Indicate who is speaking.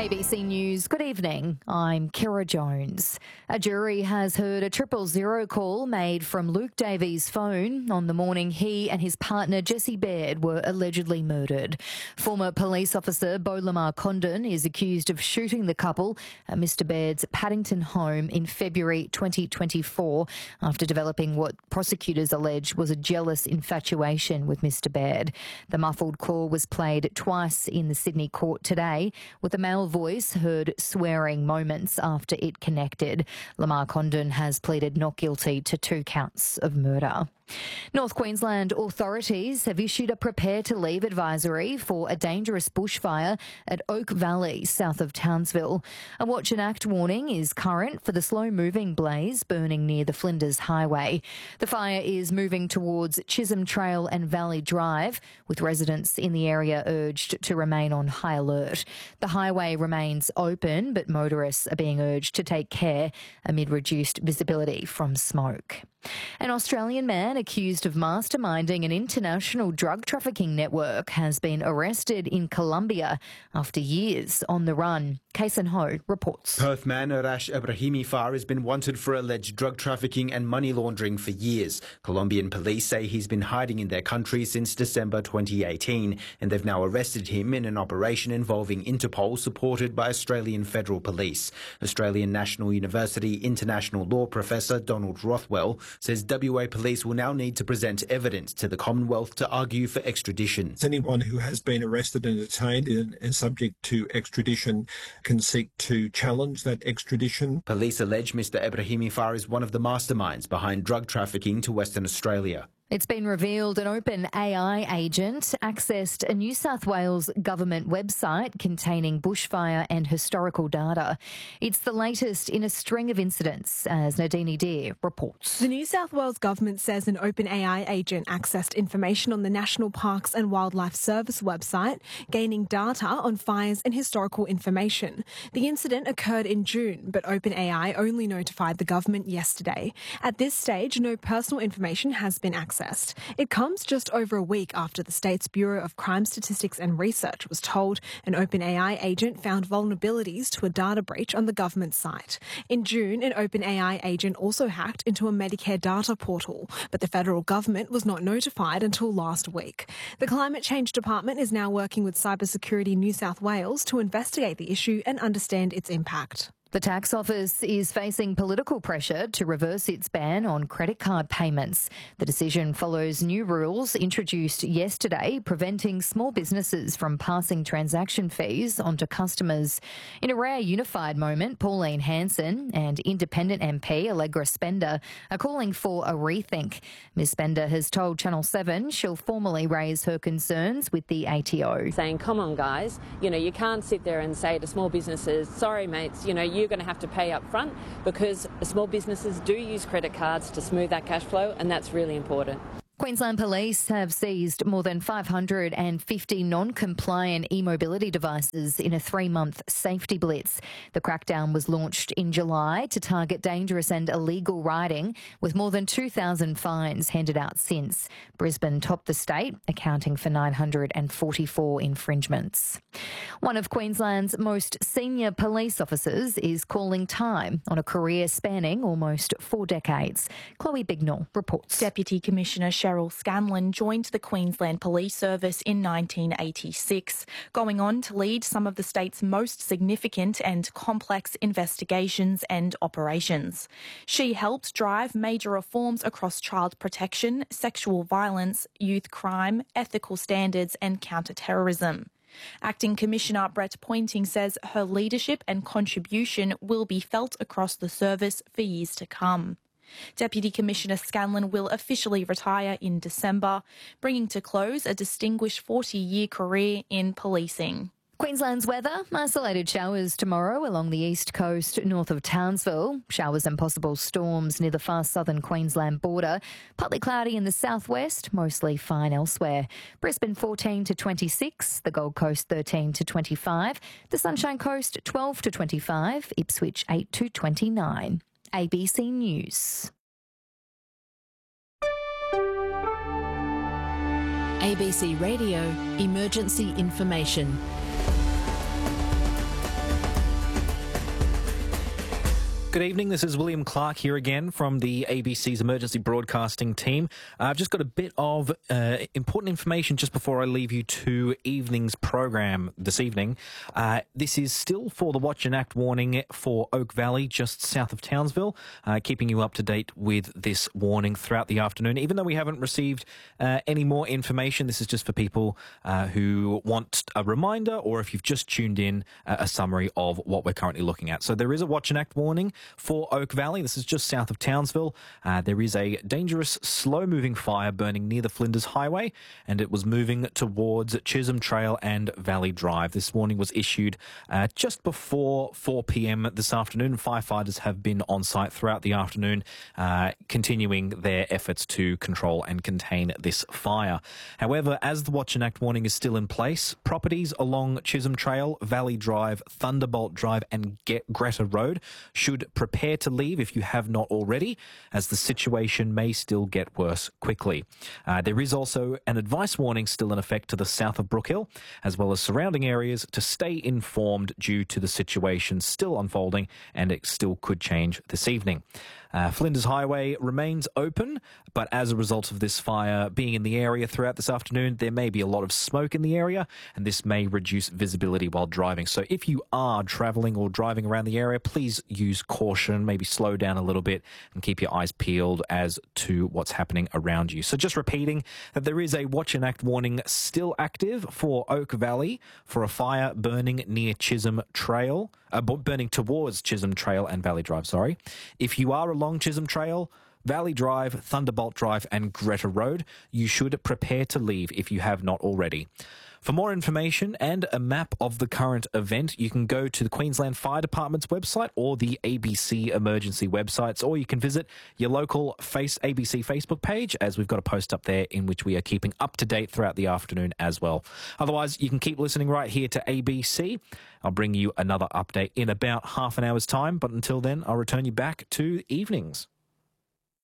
Speaker 1: ABC News, good evening. I'm Kira Jones. A jury has heard a 000 call made from Luke Davies' phone on the morning he and his partner Jesse Baird were allegedly murdered. Former police officer Beau Lamar Condon is accused of shooting the couple at Mr Baird's Paddington home in February 2024 after developing what prosecutors allege was a jealous infatuation with Mr Baird. The muffled call was played twice in the Sydney court today, with a male voice heard swearing moments after it connected. Lamar Condon has pleaded not guilty to 2 counts of murder. North Queensland authorities have issued a prepare to leave advisory for a dangerous bushfire at Oak Valley, south of Townsville. A watch and act warning is current for the slow-moving blaze burning near the Flinders Highway. The fire is moving towards Chisholm Trail and Valley Drive, with residents in the area urged to remain on high alert. The highway remains open, but motorists are being urged to take care amid reduced visibility from smoke. An Australian man accused of masterminding an international drug trafficking network has been arrested in Colombia after years on the run. Kason Ho reports.
Speaker 2: Perth man Arash Ebrahimi Far has been wanted for alleged drug trafficking and money laundering for years. Colombian police say he's been hiding in their country since December 2018, and they've now arrested him in an operation involving Interpol supported by Australian Federal Police. Australian National University international law professor Donald Rothwell says WA police will now need to present evidence to the Commonwealth to argue for extradition.
Speaker 3: Anyone who has been arrested and detained and subject to extradition can seek to challenge that extradition.
Speaker 2: Police allege Mr Ebrahimi Far is one of the masterminds behind drug trafficking to Western Australia.
Speaker 1: It's been revealed an OpenAI agent accessed a New South Wales government website containing bushfire and historical data. It's the latest in a string of incidents, as Nadine Deer reports.
Speaker 4: The New South Wales government says an OpenAI agent accessed information on the National Parks and Wildlife Service website, gaining data on fires and historical information. The incident occurred in June, but OpenAI only notified the government yesterday. At this stage, no personal information has been accessed. It comes just over a week after the state's Bureau of Crime Statistics and Research was told an OpenAI agent found vulnerabilities to a data breach on the government site. In June, an OpenAI agent also hacked into a Medicare data portal, but the federal government was not notified until last week. The Climate Change Department is now working with Cybersecurity New South Wales to investigate the issue and understand its impact.
Speaker 1: The tax office is facing political pressure to reverse its ban on credit card payments. The decision follows new rules introduced yesterday preventing small businesses from passing transaction fees onto customers. In a rare unified moment, Pauline Hanson and Independent MP Allegra Spender are calling for a rethink. Ms Spender has told Channel 7 she'll formally raise her concerns with the ATO.
Speaker 5: Saying, come on guys, you can't sit there and say to small businesses, sorry mates, you're going to have to pay up front, because small businesses do use credit cards to smooth that cash flow, and that's really important.
Speaker 1: Queensland Police have seized more than 550 non-compliant e-mobility devices in a 3-month safety blitz. The crackdown was launched in July to target dangerous and illegal riding, with more than 2,000 fines handed out since. Brisbane topped the state, accounting for 944 infringements. One of Queensland's most senior police officers is calling time on a career spanning almost 4 decades. Chloe Bignell reports.
Speaker 6: Deputy Commissioner Cheryl Scanlon joined the Queensland Police Service in 1986, going on to lead some of the state's most significant and complex investigations and operations. She helped drive major reforms across child protection, sexual violence, youth crime, ethical standards and counter-terrorism. Acting Commissioner Brett Pointing says her leadership and contribution will be felt across the service for years to come. Deputy Commissioner Scanlon will officially retire in December, bringing to close a distinguished 40-year career in policing.
Speaker 1: Queensland's weather, isolated showers tomorrow along the east coast north of Townsville. Showers and possible storms near the far southern Queensland border. Partly cloudy in the southwest, mostly fine elsewhere. Brisbane 14 to 26, the Gold Coast 13 to 25, the Sunshine Coast 12 to 25, Ipswich 8 to 29. ABC News.
Speaker 7: ABC Radio Emergency Information. Good evening, this is William Clark here again from the ABC's emergency broadcasting team. I've just got a bit of important information just before I leave you to evening's program this evening. This is still for the Watch and Act warning for Oak Valley, just south of Townsville, keeping you up to date with this warning throughout the afternoon. Even though we haven't received any more information, this is just for people who want a reminder, or if you've just tuned in, a summary of what we're currently looking at. So there is a Watch and Act warning for Oak Valley. This is just south of Townsville. There is a dangerous, slow-moving fire burning near the Flinders Highway, and it was moving towards Chisholm Trail and Valley Drive. This warning was issued just before 4 p.m. this afternoon. Firefighters have been on site throughout the afternoon, continuing their efforts to control and contain this fire. However, as the Watch and Act warning is still in place, properties along Chisholm Trail, Valley Drive, Thunderbolt Drive and Greta Road should prepare to leave if you have not already, as the situation may still get worse quickly. There is also an advice warning still in effect to the south of Brookhill, as well as surrounding areas, to stay informed due to the situation still unfolding, and it still could change this evening. Flinders Highway remains open, but as a result of this fire being in the area throughout this afternoon, there may be a lot of smoke in the area, and this may reduce visibility while driving. So if you are travelling or driving around the area, please use caution, maybe slow down a little bit and keep your eyes peeled as to what's happening around you. So just repeating that there is a Watch and Act warning still active for Oak Valley for a fire burning near Chisholm Trail, burning towards Chisholm Trail and Valley Drive, sorry. If you are along Chisholm Trail, Valley Drive, Thunderbolt Drive and Greta Road, you should prepare to leave if you have not already. For more information and a map of the current event, you can go to the Queensland Fire Department's website or the ABC emergency websites, or you can visit your local ABC Facebook page, as we've got a post up there in which we are keeping up to date throughout the afternoon as well. Otherwise, you can keep listening right here to ABC. I'll bring you another update in about half an hour's time, but until then, I'll return you back to evenings.